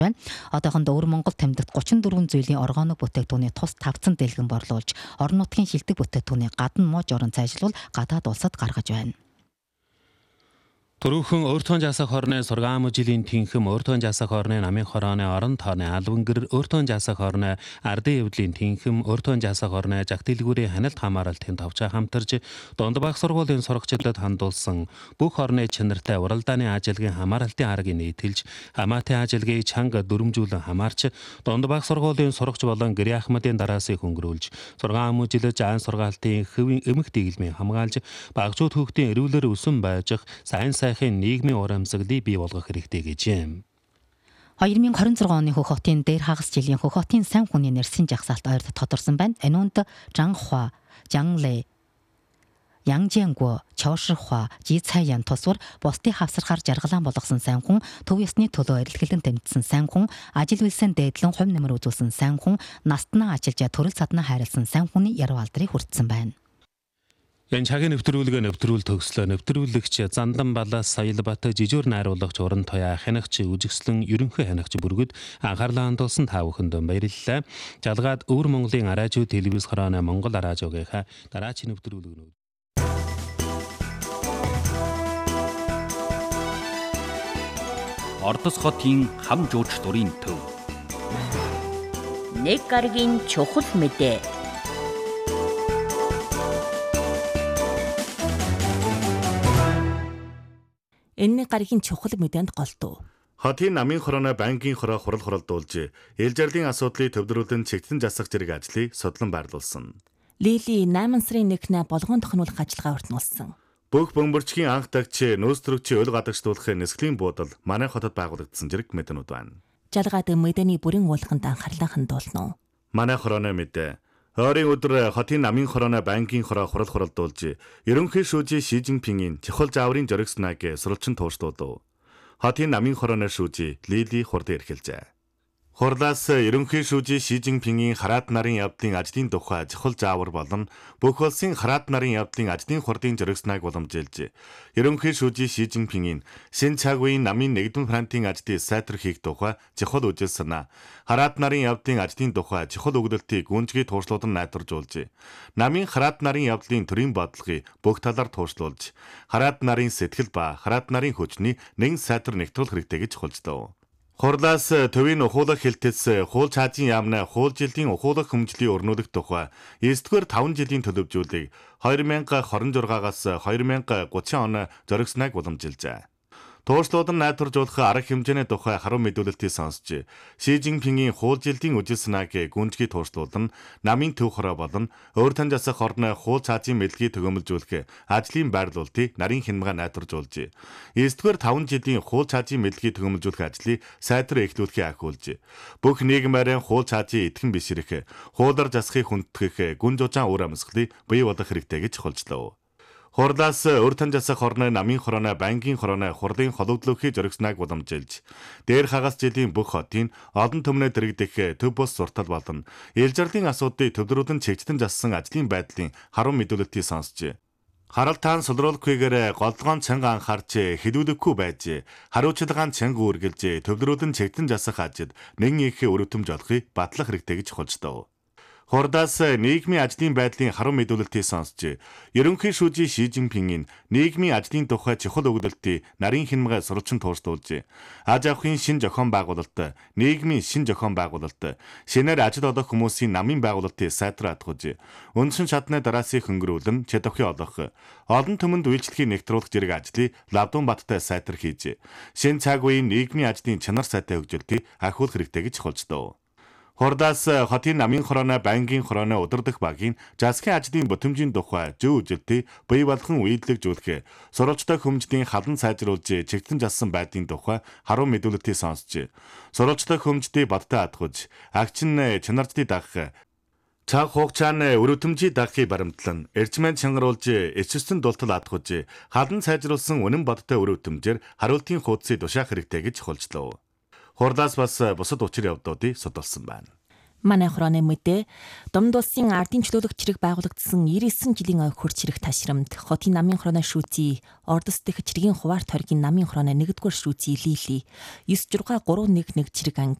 байна. Одоохондоо өвөр Монгол тэмдэгт 34 зүйлийн органик бүтээгдэхүүний тус тавцан дэлгэн борлуулж, орон нутгийн шилдэг бүтээгдэхүүний гадна мууж орон цайшлуул гадаад улсад гаргаж байна. Төрөөхөн өөртөө жасах хорны сургаам жилийн тэнхэм өөртөө жасах хорны намын хорооны орон тооны албангэр өөртөө жасах хорны ардын эвдлийн тэнхэм өөртөө жасах хорны жагт дэлгүүрийн ханалт хамааралтын товчоо хамтарж дунд баг сургуулийн сурагчдад хандуулсан бүх хорны чанартай уралдааны ажилгын хамааралтын аргыг нийтэлж хамаатын ажилгийг чанга дүрмжүүлэн хамаарч дунд баг сургуулийн сурагч болон гэрээ ахмадын дараасыг хөнгөрүүлж сургаам жилж айн сургаалтын хэвийн эмх дэглэмийн хамгаалж багжууд хүүхдийн эрүүлэр өсөн байж сайн нийгмийн урамсгалыг бий болгох хэрэгтэй гэжээ. 2026 оны Хөх хотын дээр хагас жилийн Хөх хотын сайн хүний нэрсийн жагсаалт ойрд тодорсон байна. Энэ үнд Жанхва, Жанлэ, Янжэнго, Чошхва, Жицаян тусвар бусдыг хавсархаар жаргалан болгосон сайн хүн, төв ёсны төлөө эрэлхэлэн тэмцсэн сайн хүн, ажил үйлсэн дээдлэн хувь нэмэр үзүүлсэн сайн хүн, настнаа ажиллаж төрөл саднаа хайрлсан сайн хүний яруу алдрыг хүртсэн байна. Энэ цагийн нэвтрүүлэг төгслөө. Нэвтрүүлэгч Зандан Балаас Соёлбат жижүүр найруулагч Уран Туяа хянагч үжигслэн ерөнхий хянагч бүргэд анхаарлаа хандуулсан та бүхэнд баярлалаа. Жалгаад өвөр Монголын араажуу телевиз хорооны Монгол араажуугийнхаа дараагийн нэвтрүүлэг нь Ордос хотын хам жууч дурын төв. Нэг гарагийн чухал мэдээ. Энэ гарагийн чухал мэдээнд голдов. Хотын намын хорооны банкын хороо хуралдуулж, ээлж арлын асуудлыг төвлөрүүлэн чигтэн засах зэрэг ажлыг судлан байрлуулсан. Лили 8 сарын 1-нд болгоон тохиолох ажиллагаа өртнүүлсэн. Бүх бөмбөрчгийн анх дагч нөөц төрөгчийн өл гадагшлуулахын нисгэлийн буудал манай хотод байгуулагдсан зэрэг мэдэнүүд байна. Жалгаад мэдээний бүрэн уулганд анхаарлаа хандуулна. Манай хорооны мэдээ. Ойрын өдөр хотын намын хорооны банкын хороо хуралдуулж, ерөнхий шүүжийн Ши Жинпингийн чухал зааврын жоригснаг сурвалжин тууштуулав. Хотын намын хорооны шүүжий Лили хурдан эрхэлжээ. Хурлаас ерөнхий шүүжийн Ши Жинпингийн хараат нарын явдлын ажлын тухай чухал заавар болон бүх улсын хараат нарын явдлын ажлын хурдын жоригснаг уламжилж, ерөнхий шүүжийн Ши Жинпингийн шинэ цаг үеийн намын нэгдэн фронтын ажлыг сайтар хийх тухай чухал үжилсэн. Хараат нарын явдлын ажлын тухай чухал өгүүлэлтийг гүнзгий тууршлуулан найдваржуулж, намын хараат нарын явдлын төрийн бодлогыг бүх талаар тууршлуулж, хараат нарын сэтгэл ба хараат нарын хүчний нэгэн сайтар нэгтруулах хэрэгтэй гэж хулжлав. Хурлаас төвийн ухуулах хэлтэц хуул цаазын яамны хуул жилийн ухуулах хөмжлийн өрнүүлэх тухай 9-р 5 жилийн төлөвжүүлийг 2026-аас 2030 он зоригсныг уламжилжээ. Тууршлуулан найдваржуулах арга хэмжээний тухай харуу мэдүүлэлтийг сонсч, Ши Жинпингийн хуул жилийн үжилснаг гүнзгий тууршлуулан намын төв хороо болон өөр тань засах орны хуул цаазын мэдлэгийг төгөөмөлжүүлэх ажлын байрлуулалтыг нарийн хянамга найдваржуулж, 9-р 5 жилийн хуул цаазын мэдлэгийг төгөөмөлжүүлэх ажлыг сайтар эхлүүлэхийг ахиулж, бүх нийгмээрээ хуул цаазын идэхэн бишрэх, хуулаар засахыг хүндэтгэх гүн жужаан үр амьсгалыг бий болгох хэрэгтэй гэж хулжлав. Хурлаас өөр тань засах орны намын хорооны банкын хорооны хурлын хологдлохыг жоригснаг уламжилж, дээр хагас жилийн бүх хотын олон түмнээ дэрэгдэх төв бус суртал болон ээлж арлын асуудлыг төвлөрүүлэн чигтэн зассан ажлын байдлын харуу мэдүүлэлтийг сонсч, харалтаан сулруулахгүйгээр голдгоон цанга анхаарч хідүүлэхгүй байж, хариуцлагаан цанга үргэлж төвлөрүүлэн чигтэн засах ажид нэгэн их өрөвтөмж олохыг батлах хэрэгтэй гэж хулжлав. Хурлаас нийгмийн ажлын байдлын харуу мэдүүлэлтийг сонсч, ерөнхий шүүжийн Ши Жинпингийн нийгмийн ажлын тухай чухал өгүүлэлтийг нарийн хянамгай сурвалжин туурштуулж, аж ахуйн шин зохион байгуулалт, нийгмийн шин зохион байгуулалт, шинээр ажил олох хүмүүсийн намын байгуулалтыг сайтар хатгаж, үндсэн шатны дараасыг хөнгөрүүлэн чадвархи олох, олон түмэнд үйлчлэгийг нэгтруулах зэрэг ажлыг Лавдун Баттай сайтар хийж, шинэ цаг үеийн нийгмийн ажлын чанар сайтай хөгжилтийг ахиулах хэрэгтэй гэж хулжлав. Хурлаас хотын намын хорооны банкын хорооны удирдах багийн засгийн ажлын бүтэмжийн тухай зөв үжилтийг бий болгон үйлдвэрлэжүүлэх, сурвалжтай хөмжлийн халан сайжруулж чигтэн зассан байдлын тухай харуу мэдүүлэлтийг сонсч, сурвалжтай хөмждийг бодтой хатгаж, агчин чанаржлыг дагах, цаг хугацааны өрөвтөмжийг дагахыг баримтлан, эрчмэн чангаруулж, эцэстэн дултал хатгаж, халан сайжруулсан үнэн бодтой өрөвтөмжээр хариултын хуудсыг тушаах хэрэгтэй гэж хулжлав. Хурлаас бас бусад учир явдлуудыг судалсан байна. Манай хорооны мэдээ Домд улсын ардын чөлөөлөх чирэг байгуулагдсан 99 жилийн ойг хүрч чирэг ташрамд хотын намын хорооны шүүций Ордос дэх чиргийн хуваарт хоргийн намын хорооны 1-р шүүций Лили 9631 чирэг анги